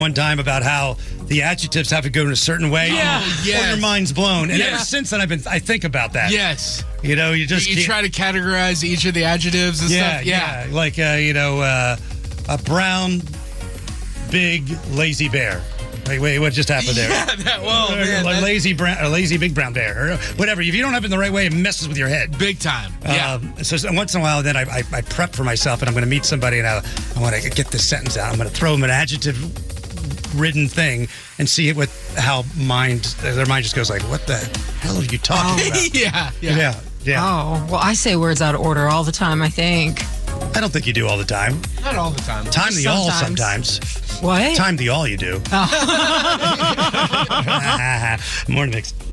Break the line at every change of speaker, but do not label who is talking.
one time about how the adjectives have to go in a certain way.
Yeah.
Or
Yes.
your mind's blown. And
Yeah.
ever since then, I think about that.
Yes.
You know, you just
You try to categorize each of the adjectives and stuff.
Yeah. Like, a brown, big, lazy bear. Wait, what just happened there?
Man,
lazy big brown bear, or whatever. If you don't have it in the right way, it messes with your head.
Big time. Yeah.
So once in a while, then I prep for myself, and I'm going to meet somebody, and I want to get this sentence out. I'm going to throw them an adjective-ridden thing and see it with how their mind just goes like, "What the hell are you talking about?"
Yeah.
Oh, well, I say words out of order all the time, I think.
I don't think you do all the time.
Not all the time.
Time the all sometimes.
What?
Time the all you do. Morning mix.